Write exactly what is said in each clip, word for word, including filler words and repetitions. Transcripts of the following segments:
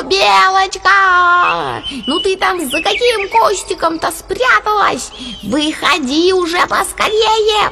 Белочка! Ну ты там за каким кустиком-то спряталась? Выходи уже поскорее!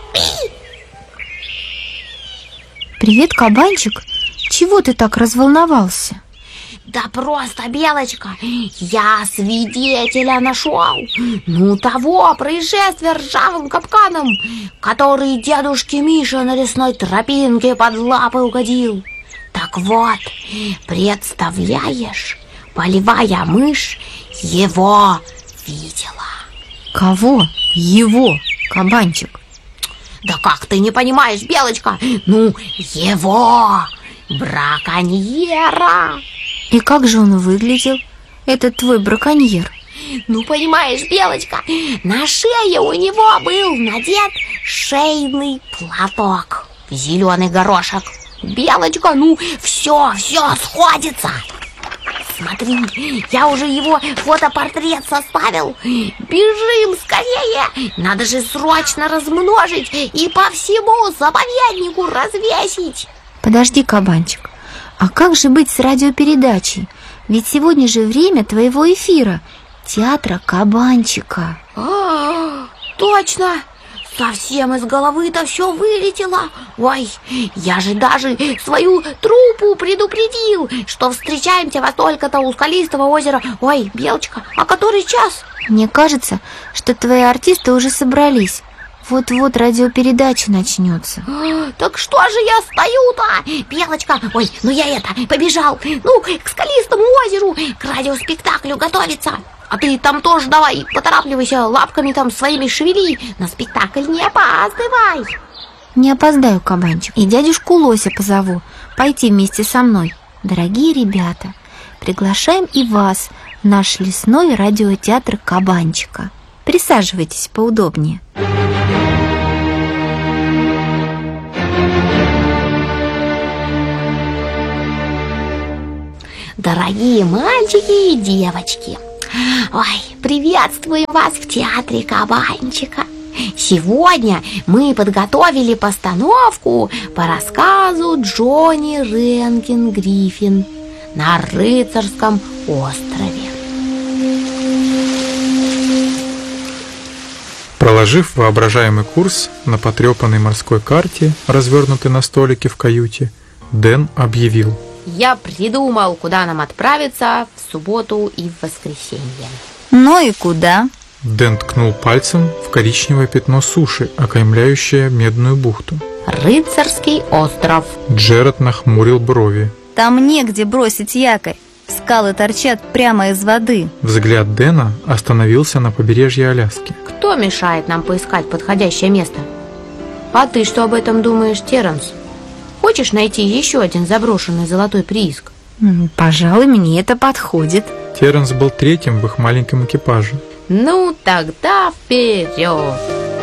Привет, кабанчик. Чего ты так разволновался? Да просто, Белочка, я свидетеля нашел. Ну, того происшествия ржавым капканом, который дедушке Мише на лесной тропинке под лапы угодил. Так вот, представляешь, полевая мышь его видела. Кого? Его, кабанчик. Да как ты не понимаешь, Белочка? Ну, его, браконьера. И как же он выглядел, этот твой браконьер? Ну, понимаешь, Белочка, на шее у него был надет шейный платок в зеленый горошек. Белочка, ну, все, все сходится. Смотри, я уже его фотопортрет составил. Бежим скорее. Надо же срочно размножить и по всему заповеднику развесить. Подожди, кабанчик, а как же быть с радиопередачей? Ведь сегодня же время твоего эфира, театра Кабанчика. А, точно! Совсем из головы-то все вылетело. Ой, я же даже свою труппу предупредил, что встречаемся во столько-то у скалистого озера. Ой, Белочка, а который час? Мне кажется, что твои артисты уже собрались. Вот-вот радиопередача начнется. А, так что же я стою-то? Белочка, ой, ну я это, побежал. Ну, к скалистому озеру, к радиоспектаклю готовиться. А ты там тоже давай, поторапливайся, лапками там своими шевели. На спектакль не опаздывай. Не опоздаю, кабанчик. И дядюшку Лося позову пойти вместе со мной. Дорогие ребята, приглашаем и вас в наш лесной радиотеатр Кабанчика. Присаживайтесь поудобнее. Дорогие мальчики и девочки, ой, приветствуем вас в театре Кабанчика. Сегодня мы подготовили постановку по рассказу Джонни Рэнкин Гриффин «На рыцарском острове». Проложив воображаемый курс на потрепанной морской карте, развернутой на столике в каюте, Дэн объявил: Я придумал, куда нам отправиться в субботу и в воскресенье. Ну и куда? Дэн ткнул пальцем в коричневое пятно суши, окаймляющее Медную бухту. Рыцарский остров. Джеред нахмурил брови. Там негде бросить якорь. Скалы торчат прямо из воды. Взгляд Дэна остановился на побережье Аляски. Кто мешает нам поискать подходящее место? А ты что об этом думаешь, Терренс? Хочешь найти еще один заброшенный золотой прииск? Пожалуй, мне это подходит. Терренс был третьим в их маленьком экипаже. Ну, тогда вперед!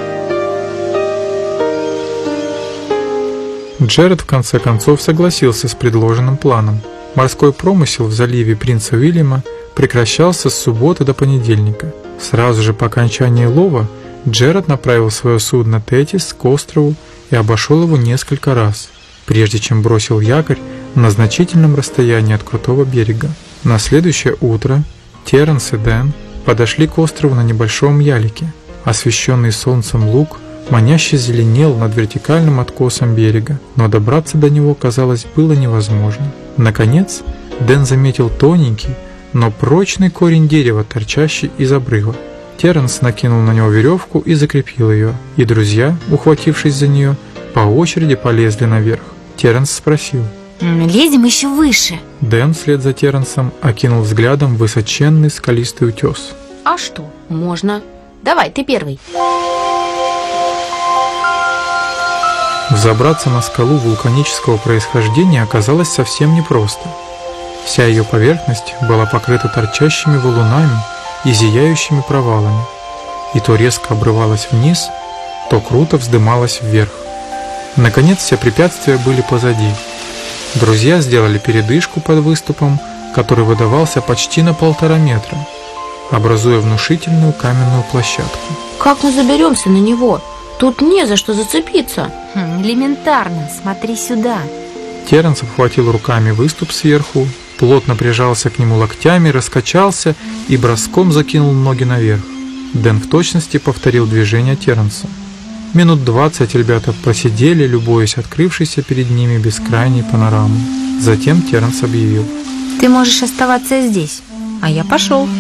Джеред в конце концов согласился с предложенным планом. Морской промысел в заливе Принца Уильяма прекращался с субботы до понедельника. Сразу же по окончании лова Джеред направил свое судно Тетис к острову и обошел его несколько раз, прежде чем бросил якорь на значительном расстоянии от крутого берега. На следующее утро Терренс и Дэн подошли к острову на небольшом ялике. Освещенный солнцем луг маняще зеленел над вертикальным откосом берега, но добраться до него, казалось, было невозможно. Наконец, Дэн заметил тоненький, но прочный корень дерева, торчащий из обрыва. Терренс накинул на него веревку и закрепил ее, и друзья, ухватившись за нее, по очереди полезли наверх. Терренс спросил: Лезем еще выше. Дэн вслед за Терренсом окинул взглядом высоченный скалистый утес. А что, можно. Давай, ты первый. Взобраться на скалу вулканического происхождения оказалось совсем непросто. Вся ее поверхность была покрыта торчащими валунами и зияющими провалами, и то резко обрывалась вниз, то круто вздымалась вверх. Наконец все препятствия были позади. Друзья сделали передышку под выступом, который выдавался почти на полтора метра, образуя внушительную каменную площадку. Как мы заберемся на него? Тут не за что зацепиться. Хм, элементарно, смотри сюда. Терренс обхватил руками выступ сверху плотно прижался к нему локтями, раскачался и броском закинул ноги наверх. Дэн в точности повторил движение Терренса. Минут двадцать ребята посидели, любуясь открывшейся перед ними бескрайней панорамой. Затем Терренс объявил: Ты можешь оставаться здесь, а я пошел.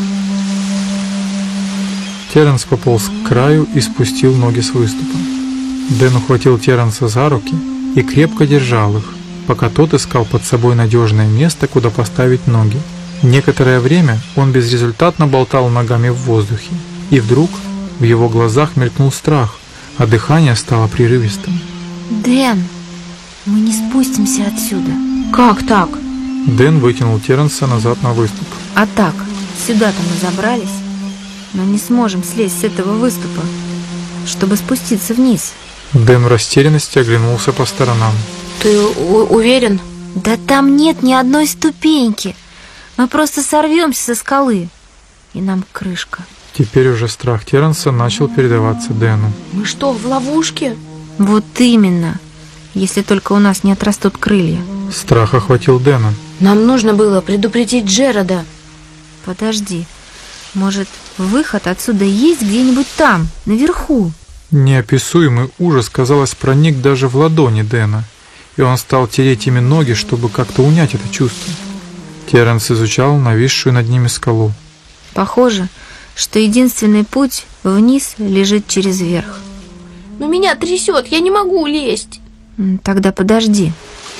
Терренс пополз к краю и спустил ноги с выступа. Дэн ухватил Терренса за руки и крепко держал их, пока тот искал под собой надежное место, куда поставить ноги. Некоторое время он безрезультатно болтал ногами в воздухе, и вдруг в его глазах мелькнул страх, а дыхание стало прерывистым. Дэн, мы не спустимся отсюда. Как так? Дэн вытянул Терренса назад на выступ. А так, сюда-то мы забрались, но не сможем слезть с этого выступа, чтобы спуститься вниз. Дэн в растерянности оглянулся по сторонам. Ты уверен? Да там нет ни одной ступеньки. Мы просто сорвемся со скалы, и нам крышка. Теперь уже страх Терренса начал передаваться Дэну. Мы что, в ловушке? Вот именно, если только у нас не отрастут крылья. Страх охватил Дэна. Нам нужно было предупредить Джерада. Подожди, может, выход отсюда есть где-нибудь там, наверху? Неописуемый ужас, казалось, проник даже в ладони Дэна, и он стал тереть ими ноги, чтобы как-то унять это чувство. Терренс изучал нависшую над ними скалу. Похоже, что единственный путь вниз лежит через верх. Но меня трясет, я не могу лезть. Тогда подожди.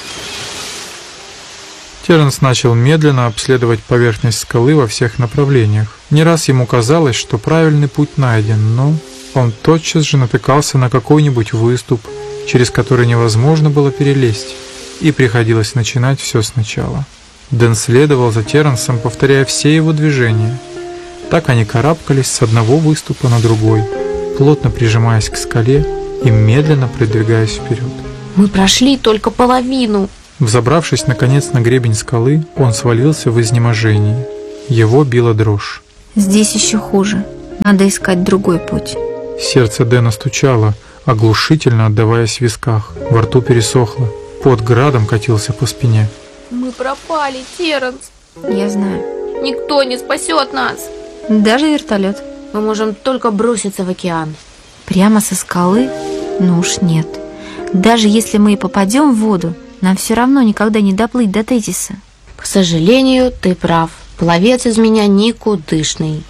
Терренс начал медленно обследовать поверхность скалы во всех направлениях. Не раз ему казалось, что правильный путь найден, но он тотчас же натыкался на какой-нибудь выступ, через который невозможно было перелезть, и приходилось начинать все сначала. Дэн следовал за Терренсом, повторяя все его движения. Так они карабкались с одного выступа на другой, плотно прижимаясь к скале и медленно продвигаясь вперед. Мы прошли только половину. Взобравшись наконец на гребень скалы, он свалился в изнеможении. Его била дрожь. Здесь еще хуже. Надо искать другой путь. Сердце Дэна стучало, оглушительно отдаваясь в висках. Во рту пересохло. Пот градом катился по спине. Мы пропали, Терренс. Я знаю. Никто не спасет нас. Даже вертолет. Мы можем только броситься в океан. Прямо со скалы? Ну уж нет. Даже если мы и попадем в воду, нам все равно никогда не доплыть до Тетиса. К сожалению, ты прав. Пловец из меня никудышный.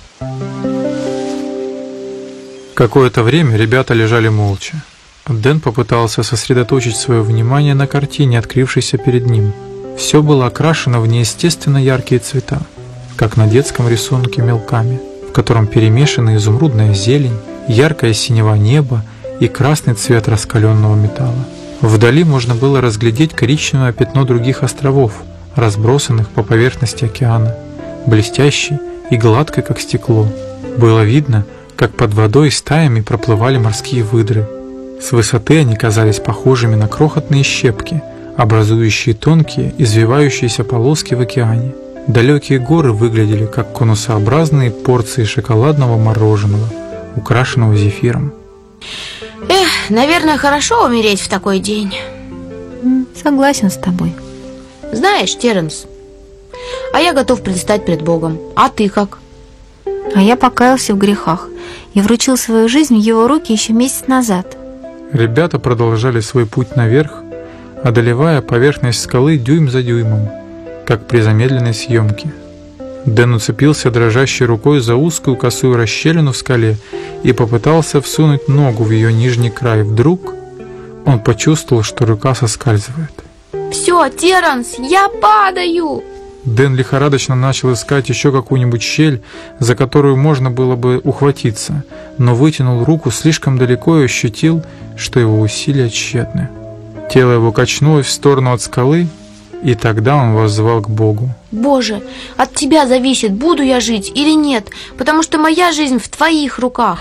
Какое-то время ребята лежали молча. Дэн попытался сосредоточить свое внимание на картине, открывшейся перед ним. Все было окрашено в неестественно яркие цвета, как на детском рисунке мелками, в котором перемешаны изумрудная зелень, яркое синева неба и красный цвет раскаленного металла. Вдали можно было разглядеть коричневое пятно других островов, разбросанных по поверхности океана, блестящей и гладкой, как стекло. Было видно, как под водой стаями проплывали морские выдры. С высоты они казались похожими на крохотные щепки, образующие тонкие, извивающиеся полоски в океане. Далекие горы выглядели как конусообразные порции шоколадного мороженого, украшенного зефиром. Эх, наверное, хорошо умереть в такой день. Согласен с тобой. Знаешь, Терренс, а я готов предстать пред Богом. А ты как? А я покаялся в грехах и вручил свою жизнь в его руки еще месяц назад. Ребята продолжали свой путь наверх, одолевая поверхность скалы дюйм за дюймом, как при замедленной съемке. Дэн уцепился дрожащей рукой за узкую косую расщелину в скале и попытался всунуть ногу в ее нижний край. Вдруг он почувствовал, что рука соскальзывает. Все, Терренс, я падаю! Дэн лихорадочно начал искать еще какую-нибудь щель, за которую можно было бы ухватиться, но вытянул руку слишком далеко и ощутил, что его усилия тщетны. Тело его качнулось в сторону от скалы, и тогда он воззвал к Богу. Боже, от тебя зависит, буду я жить или нет, потому что моя жизнь в твоих руках.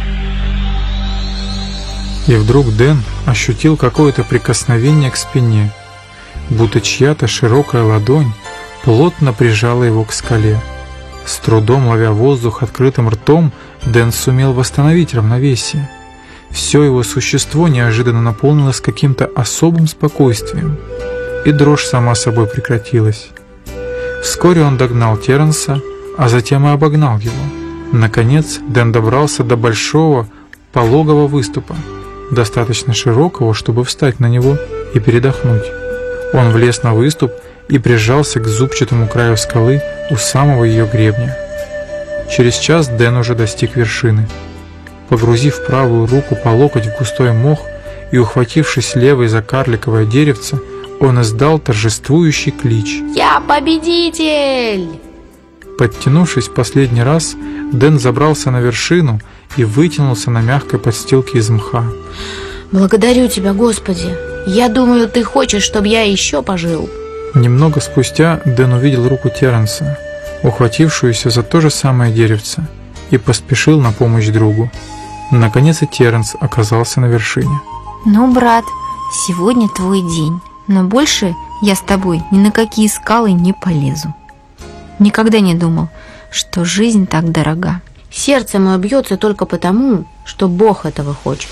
И вдруг Дэн ощутил какое-то прикосновение к спине, будто чья-то широкая ладонь плотно прижала его к скале. С трудом ловя воздух открытым ртом, Дэн сумел восстановить равновесие. Все его существо неожиданно наполнилось каким-то особым спокойствием, и дрожь сама собой прекратилась. Вскоре он догнал Терренса, а затем и обогнал его. Наконец Дэн добрался до большого пологого выступа, достаточно широкого, чтобы встать на него и передохнуть. Он влез на выступ и прижался к зубчатому краю скалы у самого ее гребня. Через час Дэн уже достиг вершины. Погрузив правую руку по локоть в густой мох и ухватившись левой за карликовое деревце, он издал торжествующий клич. «Я победитель!» Подтянувшись в последний раз, Дэн забрался на вершину и вытянулся на мягкой подстилке из мха. «Благодарю тебя, Господи! Я думаю, ты хочешь, чтобы я еще пожил». Немного спустя Дэн увидел руку Терренса, ухватившуюся за то же самое деревце, и поспешил на помощь другу. Наконец и Терренс оказался на вершине. Ну, брат, сегодня твой день, но больше я с тобой ни на какие скалы не полезу. Никогда не думал, что жизнь так дорога. Сердце мое бьется только потому, что Бог этого хочет.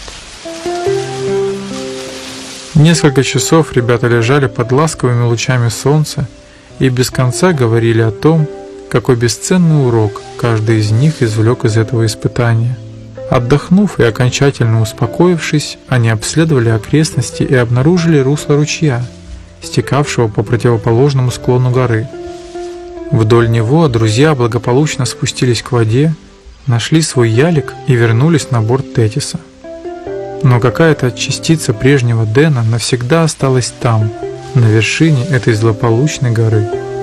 Несколько часов ребята лежали под ласковыми лучами солнца и без конца говорили о том, какой бесценный урок каждый из них извлек из этого испытания. Отдохнув и окончательно успокоившись, они обследовали окрестности и обнаружили русло ручья, стекавшего по противоположному склону горы. Вдоль него друзья благополучно спустились к воде, нашли свой ялик и вернулись на борт Тетиса. Но какая-то частица прежнего Дэна навсегда осталась там, на вершине этой злополучной горы.